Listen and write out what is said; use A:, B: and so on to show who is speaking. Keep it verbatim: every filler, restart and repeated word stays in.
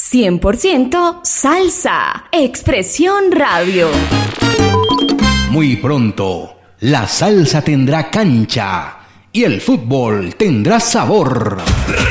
A: cien por ciento salsa. Expresión Radio.
B: Muy pronto, la salsa tendrá cancha y el fútbol tendrá sabor.